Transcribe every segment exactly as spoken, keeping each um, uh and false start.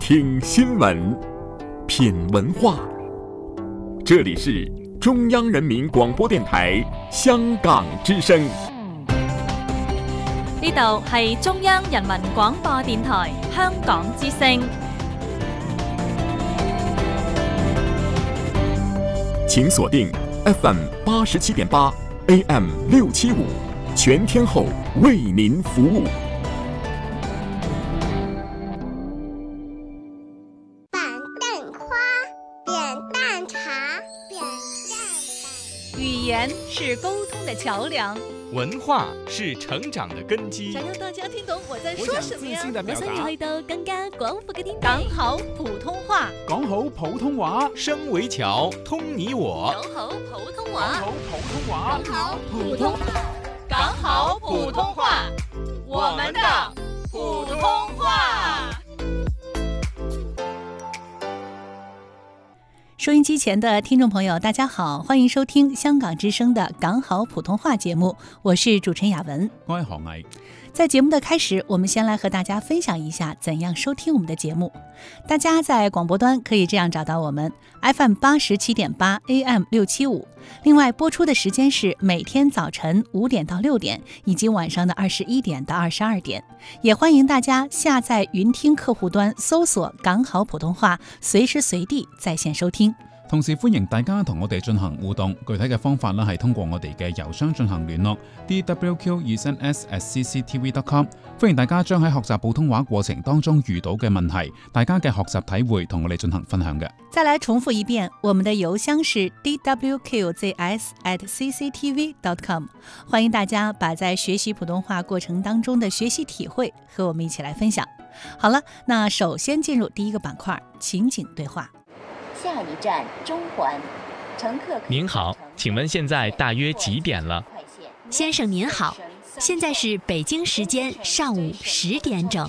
听新闻，品文化。这里是中央人民廣播電台香港之聲。 呢度係中央人民廣播電台香港之聲。 請鎖定 F M 八十七點八 A M 六七五，全天候為您服務。 語言是溝通的橋樑， 文化是成長的根基。 想讓大家聽懂我在說什麼呀？ 我想要去到更加廣闊嘅天地。講好普通話， 講好普通話， 聲為橋，通你我。 講好普通話， 講好普通話， 講好普通，講好普通話，我們的普通話。收音機前的聽眾朋友，大家好，歡迎收聽香港之聲的港好普通話節目，我是主持人雅文， 我係何毅。 在節目的開始，我們先來和大家分享一下怎樣收聽我們的節目。大家在廣播端可以這樣找到我們 F M 八十七點八 A M 六七五，另外播出的時間是每天早晨五點到六點，以及晚上的二十一點到二十二點。也歡迎大家下載雲聽客戶端，搜索港好普通話，隨時隨地在線收聽。 同時歡迎大家同我哋進行互動，具體嘅方法咧係通過我哋嘅郵箱進行聯絡 d w q 二三 s at c c t v dot com。 歡迎大家將喺學習普通話過程當中遇到嘅問題，大家嘅學習體會同我哋進行分享嘅。 再來重複一遍，我們的郵箱是 d w q z s at c c t v dot com。 歡迎大家把在學習普通話過程當中的學習體會和我們一起來分享。好了，那首先進入第一個板塊，情景對話。 下一站中環，乘客。 您好，請問現在大約幾點了？ 先生您好，現在是北京時間上午十點整。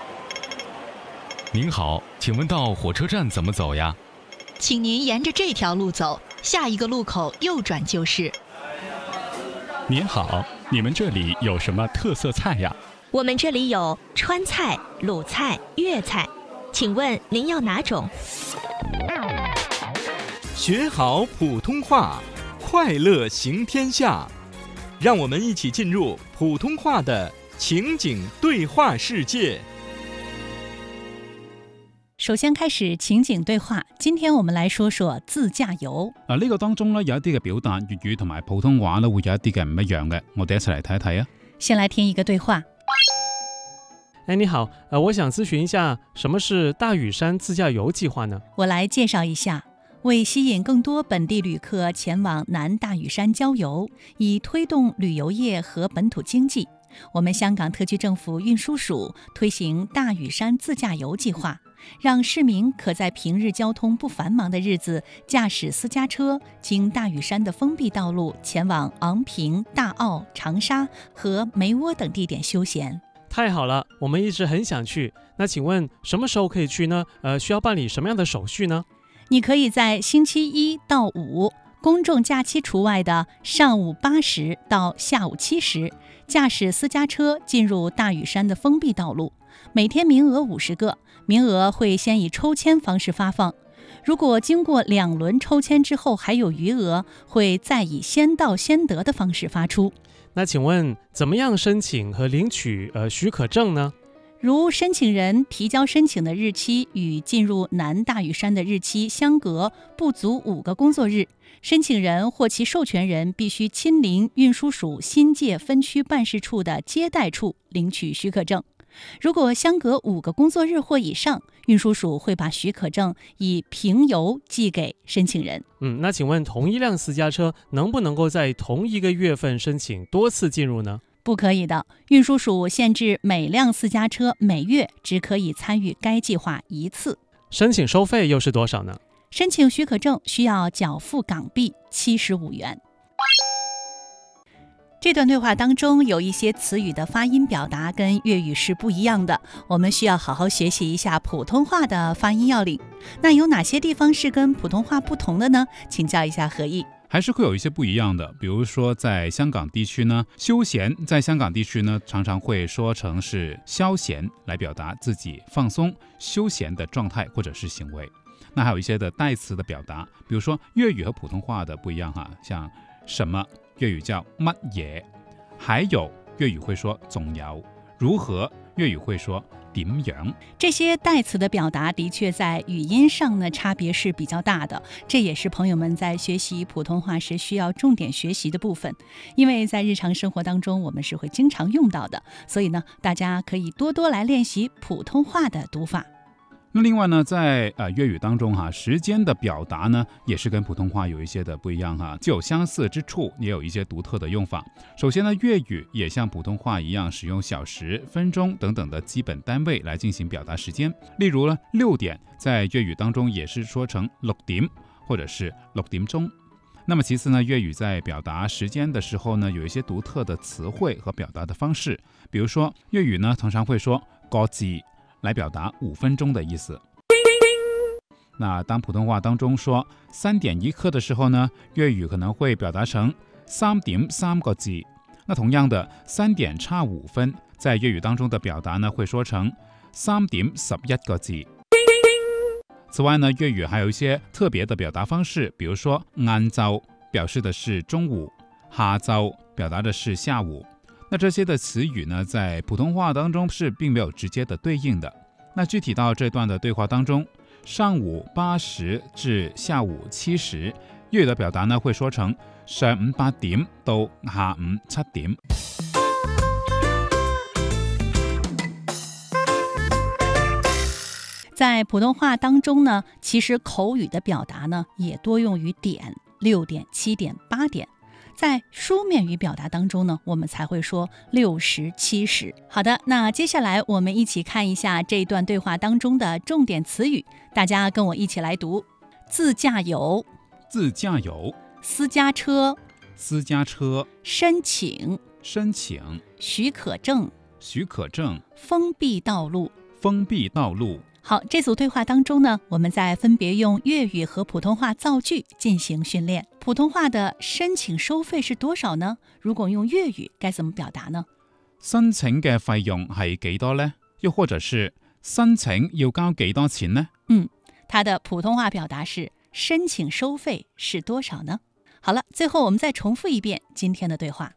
您好，請問到火車站怎麼走呀？ 請您沿着這條路走，下一個路口右轉就是。 您好，你們這裡有什麼特色菜呀？ 我們這裡有川菜、魯菜、粵菜，請問您要哪種？ 學好普通話，快樂行天下。讓我們一起進入普通話的情景對話世界。 首先開始情景對話，今天我們來說說自駕遊。 嗱，呢個當中咧有一啲嘅表達，粵語同埋普通話咧會有一啲嘅唔一樣嘅，我哋一齊嚟睇一睇啊。 先來聽一個對話。 哎，你好，呃，我想諮詢一下，什麼是大嶼山自駕遊計劃呢？ 我來介紹一下。為吸引更多本地旅客前往南大嶼山郊遊，以推動旅遊業和本土經濟，我們香港特區政府運輸署推行大嶼山自駕遊計劃，讓市民可在平日交通不繁忙的日子，駕駛私家車經大嶼山的封閉道路前往昂坪、大澳、長沙和梅窩等地點休閒。 太好了，我們一直很想去。那請問什麼時候可以去呢？呃，需要辦理什麼樣的手續呢？ 你可以在星期一到五，公眾假期除外的上午八時到下午七時，駕駛私家車進入大嶼山的封閉道路，每天名額五十個，名額會先以抽籤方式發放。如果經過兩輪抽籤之後還有餘額，會再以先到先得的方式發出。 那請問怎麼樣申請和領取呃許可證呢？ 如申請人提交申請的日期與進入南大嶼山的日期相隔不足五個工作日，申請人或其授權人必須親臨運輸署新界分區辦事處的接待處領取許可證。如果相隔五個工作日或以上，運輸署會把許可證以平郵寄給申請人。 嗯，那請問同一輛私家車能不能夠在同一個月份申請多次進入呢？ 不可以的，運輸署限制每輛私家車每月只可以參與該計劃一次。 申請收費又是多少呢？ 申請許可證需要繳付港幣七十五元。這段對話當中有一些詞語的發音表達跟粵語是不一樣的，我們需要好好學習一下普通話的發音要領。那有哪些地方是跟普通話不同的呢？請教一下何毅。 还是会有一些不一样的。比如说在香港地区呢，休闲在香港地区呢常常会说成是消闲，来表达自己放松休闲的状态或者是行为。那还有一些的代词的表达，比如说粤语和普通话的不一样哈，像什么粤语叫乜嘢，还有粤语会说仲有，如何粤语会说点樣。 这些代词的表达的确在语音上呢差别是比较大的，这也是朋友们在学习普通话时需要重点学习的部分，因为在日常生活当中我们是会经常用到的，所以呢大家可以多多来练习普通话的读法。 那另外呢，在呃粤语当中哈，时间的表达呢，也是跟普通话有一些的不一样哈，既有相似之处，也有一些独特的用法。首先呢，粤语也像普通话一样，使用小时、分钟等等的基本单位来进行表达时间。例如呢，六点在粤语当中也是说成六點，或者是六點鐘。那麼其次呢，粵語在表達時間的時候呢，有一些獨特的詞彙和表達的方式。比如說，粵語呢通常會說個字來表達五分鐘的意思。那當普通話當中說三點一刻的時候呢，粵語可能會表達成三點三個字。那同樣的，三點差五分，在粵語當中的表達呢，會說成三點十一個字。此外呢，粵語還有一些特別的表達方式，比如說晏晝表示的是中午，下晝表達的是下午。那這些的詞語呢，在普通話當中是並沒有直接的對應的。那具體到這段的對話當中，上午八時至下午七時，粵語的表達呢會說成上午八點到下午七點。 在普通話當中呢，其實口語的表達呢也多用於點，六點、七點、八點。在書面語表達當中呢，我們才會說六時、七時。好的，那接下來我們一起看一下這段對話當中的重點詞語，大家跟我一起來讀：自駕遊、 自駕遊、 私家車、 私家車、 申請、 申請、 許可證、 許可證、 封閉道路、 封閉道路。 好，這組對話當中呢，我們再分別用粵語和普通話造句進行訓練。普通話的申請收費是多少呢？如果用粵語該怎麼表達呢？ 申請嘅費用係幾多呢？又或者是申請要交幾多錢呢？ 嗯，它的普通話表達是申請收費是多少呢？好了，最後我們再重複一遍今天的對話。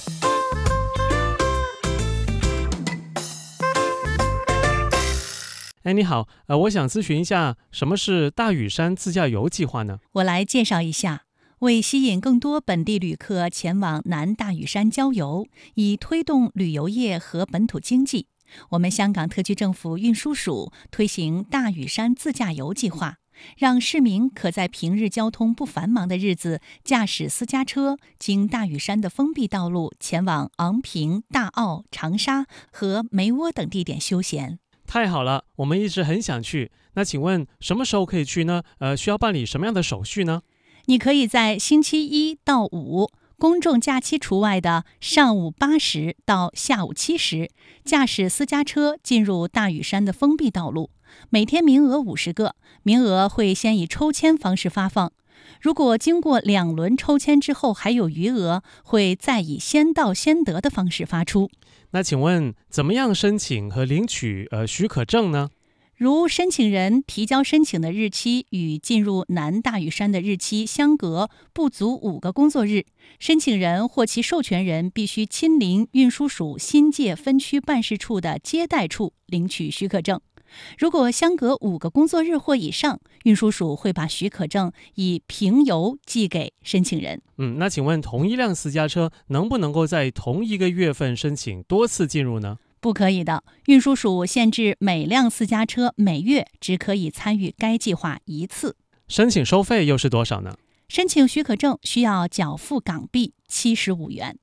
哎，你好，呃，我想諮詢一下，什麼是大嶼山自駕遊計劃呢？ 我來介紹一下，為吸引更多本地旅客前往南大嶼山郊遊，以推動旅遊業和本土經濟，我們香港特區政府運輸署推行大嶼山自駕遊計劃，讓市民可在平日交通不繁忙的日子，駕駛私家車經大嶼山的封閉道路前往昂坪、大澳、長沙和梅窩等地點休閒。 太好了，我們一直很想去。那請問什麼時候可以去呢？呃，需要辦理什麼樣的手續呢？ 你可以在星期一到五，公眾假期除外的上午八時到下午七時，駕駛私家車進入大嶼山的封閉道路，每天名額五十個，名額會先以抽籤方式發放。如果經過兩輪抽籤之後還有餘額，會再以先到先得的方式發出。 那請問怎麼樣申請和領取呃許可證呢？ 如申請人提交申請的日期與進入南大嶼山的日期相隔不足五個工作日，申請人或其授權人必須親臨運輸署新界分區辦事處的接待處領取許可證。如果相隔五個工作日或以上，運輸署會把許可證以平郵寄給申請人。 嗯，那請問同一輛私家車能不能夠在同一個月份申請多次進入呢？ 不可以的，運輸署限制每輛私家車每月只可以參與該計劃一次。 申請收費又是多少呢？ 申請許可證需要繳付港幣七十五元。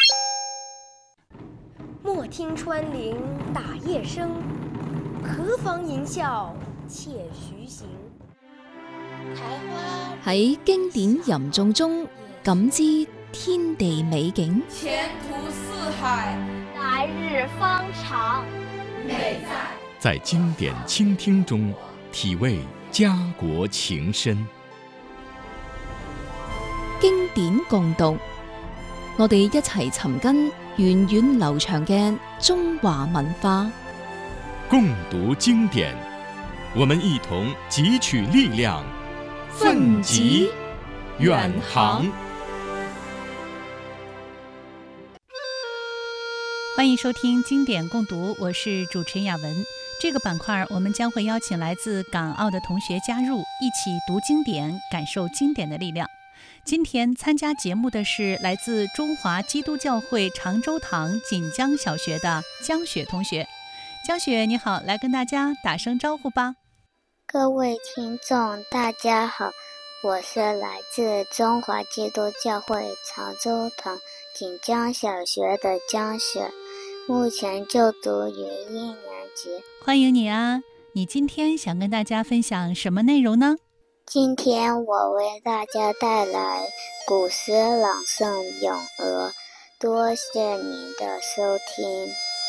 莫聽穿林打葉聲，何妨吟嘯且徐行。 喺經典吟誦中感知天地美景， 前途似海， 來日方長。 美在在經典傾聽中體味家國情深。 經典共讀，我哋一齊尋根源遠流長嘅中華文化。 共讀經典，我們一同汲取力量，奮楫遠航。 歡迎收聽經典共讀，我是主持人雅文。這個板塊我們將會邀請來自港澳的同學加入，一起讀經典，感受經典的力量。今天參加節目的是來自中華基督教會長洲堂錦江小學的江雪同學。江雪你好，來跟大家打聲招呼吧。 各位聽眾大家好，我是來自中華基督教會長洲堂錦江小學的江雪，目前就讀於一年級。 歡迎你啊，你今天想跟大家分享什麼內容呢？ 今天我為大家帶來古詩朗誦《詠鵝》，多謝您的收聽。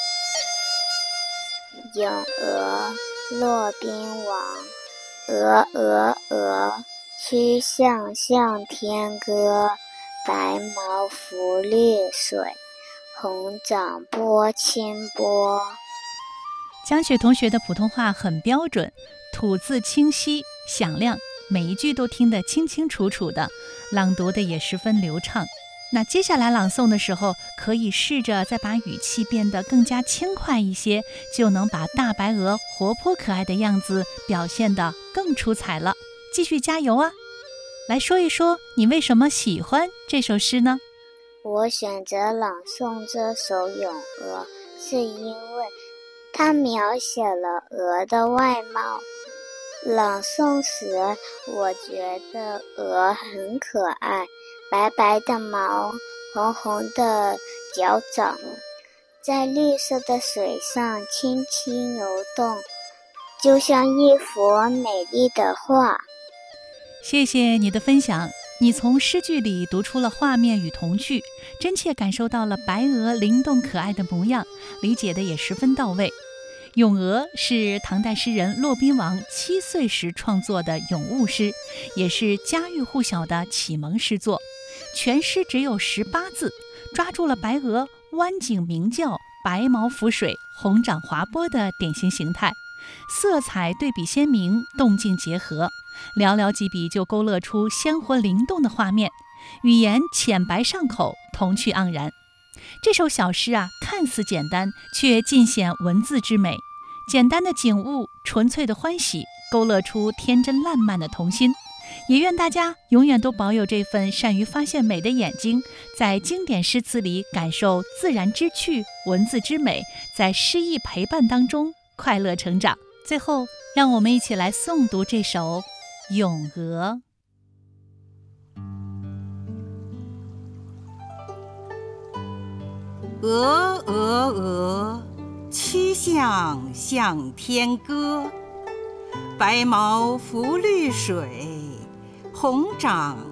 詠鵝，骆賓王。鵝鵝鵝，曲項向天歌。白毛浮綠水，紅掌撥清波。 江雪同學的普通話很標準，吐字清晰響亮，每一句都聽得清清楚楚的，朗讀的也十分流暢。那接下來朗誦的時候，可以試着再把語氣變得更加輕快一些，就能把大白鵝活潑可愛的樣子表現得更出彩了。繼續加油啊！來說一說你為什麼喜歡這首詩呢？ 我選擇朗誦這首《詠鵝》，是因為它描寫了鵝的外貌。朗誦時，我覺得鵝很可愛，白白的毛，紅紅的腳掌，在綠色的水上輕輕游動，就像一幅美麗的畫。 謝謝你的分享，你從詩句裡讀出了畫面與童趣，真切感受到了白鵝靈動可愛的模樣，理解的也十分到位。《詠鵝》是唐代詩人骆賓王七歲時創作的詠物詩，也是家喻戶曉的啟蒙詩作。全詩只有十八字，抓住了白鵝彎頸鳴叫、白毛浮水、紅掌滑撥的典型形態，色彩對比鮮明，動靜結合，寥寥幾筆就勾勒出鮮活靈動的畫面，語言淺白上口，童趣盎然。這首小詩啊，看似簡單，卻盡顯文字之美。簡單的景物，純粹的歡喜，勾勒出天真爛漫的童心。也願大家永遠都保有這份善於發現美的眼睛，在經典詩詞裡感受自然之趣、文字之美，在詩意陪伴當中快樂成長。最後，讓我們一起來誦讀這首《詠鵝》。 鵝鵝鵝，曲項向天歌。白毛浮綠水，紅掌